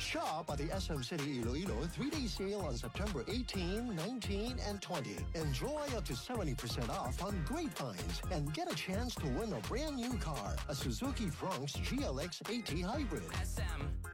Shop at the SM City Iloilo 3-day sale on September 18, 19, and 20. Enjoy up to 70% off on great finds and get a chance to win a brand new car, a Suzuki Bronx GLX AT Hybrid. SM.